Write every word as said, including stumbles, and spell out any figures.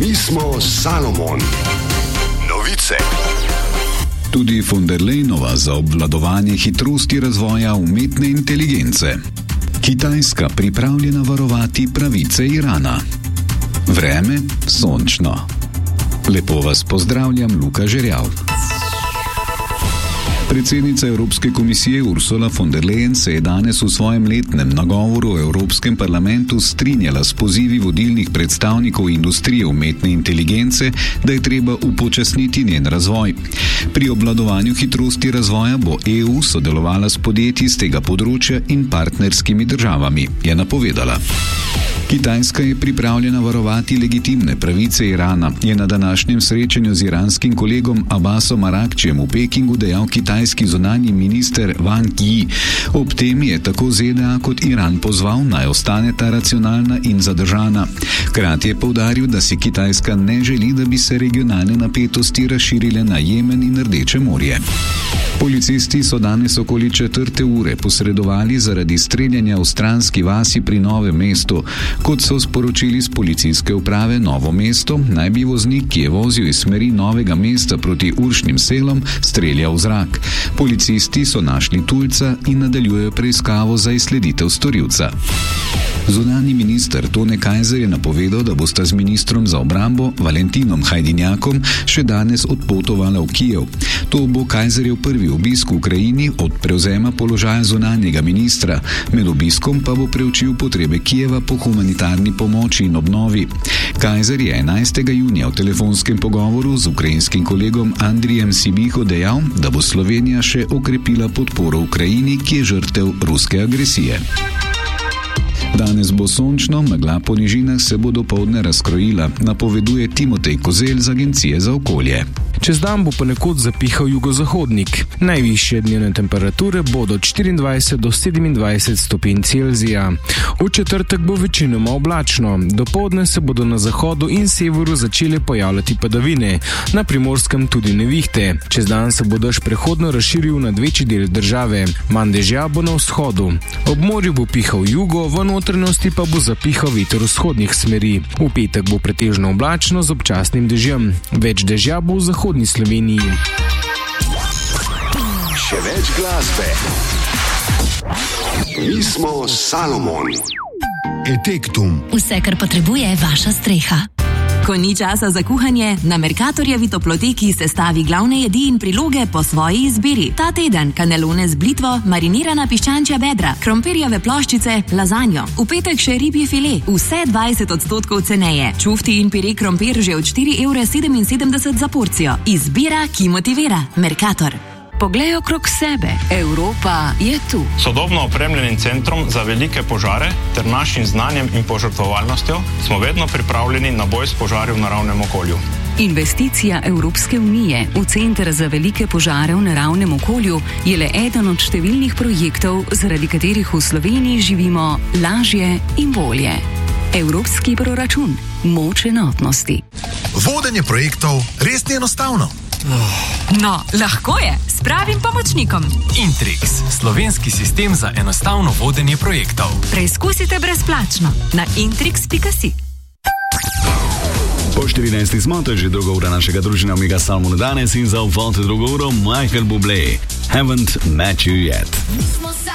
Mi smo Salomon. Novice. Tudi von der Leyenova za obvladovanje hitrosti razvoja umetne inteligence. Kitajska pripravljena varovati pravice Irana. Vreme sončno. Lepo vas pozdravljam, Luka Žerjav. Predsednica Evropske komisije Ursula von der Leyen se je danes v svojem letnem nagovoru v Evropskem parlamentu strinjala s pozivi vodilnih predstavnikov industrije umetne inteligence, da je treba upočasniti njen razvoj. Pri obvladovanju hitrosti razvoja bo E U sodelovala s podjetji z tega področja in partnerskimi državami, je napovedala. Kitajska je pripravljena varovati legitimne pravice Irana, je na današnjem srečanju z iranskim kolegom Abbasom Arakčijem v Pekingu dejal kitajski zunanji minister Wang Yi. Ob tem je tako Z D A kot Iran pozval, naj ostaneta racionalna in zadržana. Hkrati je poudaril, da si Kitajska ne želi, da bi se regionalne napetosti razširile na Jemen in Rdeče morje. Policisti so danes okoli četrte ure posredovali zaradi streljanja v stranski vasi pri Novem mestu. Kot so sporočili z policijske uprave Novo mesto, naj bi voznik, ki je vozil iz smeri Novega mesta proti Uršnim selom, streljal v zrak. Policisti so našli tulca in nadaljujejo preiskavo za izsleditev storilca. Zunanji minister Tone Kajzer je napovedal, da bosta z ministrom za obrambo Valentinom Hajdinjakom še danes odpotovala v Kijev. To bo Kajzerjev prvi obisk v Ukrajini od prevzema položaja zunanjega ministra. Med obiskom pa bo preučil potrebe Kijeva po humanitarni pomoči in obnovi. Kajzer je enajstega junija v telefonskem pogovoru z ukrajinskim kolegom Andrijem Sibiho dejal, da bo Slovenija še okrepila podporo Ukrajini, ki je žrtev ruske agresije. Danes bo sončno, megla po nižinah se bo dopoldne razkrojila, napoveduje Timotej Kozelj z Agencije za okolje. Čez dan bo ponekod zapihal jugozahodnik. Najvišje dnevne temperature bodo od štiriindvajset do sedemindvajset stopinj Celzija. V četrtek bo večinoma oblačno. Dopoldne se bodo na zahodu in severu začele pojavljati padavine, na Primorskem tudi nevihte. Čez dan se bo dež prehodno razširil nad večji del države. Manj dežja bo na vzhodu. Ob morju bo pihal jugo, v notranjosti pa bo zapihal veter vzhodnih smeri. V petek bo pretežno oblačno z občasnim dežjem. Več dežja bo v zahodni Sloveniji. Še več glasbe. Mi smo Salomon. Etektum. Vse, kar potrebuje vaša streha. Ko ni časa za kuhanje, na Mercatorjevi toploteki sestavi glavne jedi in priloge po svoji izbiri. Ta teden kanelone z blitvo, marinirana piščančja bedra, krompirjeve ploščice, lazanjo. V petek še ribji file, vse dvajset odstotkov ceneje. Čufti in pire krompir že od štiri evre sedeminsedemdeset za porcijo. Izbira, ki motivira. Mercator. Poglej okrog sebe. Evropa je tu. Sodobno opremljenim centrom za velike požare ter našim znanjem in požrtvovalnostjo smo vedno pripravljeni na boj s požari v naravnem okolju. Investicija Evropske unije v Center za velike požare v naravnem okolju je le eden od številnih projektov, zaradi katerih v Sloveniji živimo lažje in bolje. Evropski proračun. Moč enotnosti. Vodenje projektov res ni enostavno. No, lahko je, s pravim pomočnikom. Intrix, slovenski sistem za enostavno vodenje projektov. Preizkusite brezplačno na intrix pika si. Po štirinajstih smo, to je že druga ura našega druženja Omega Salmona danes in za uvod drugo uro Michael Bublé. Haven't met you yet.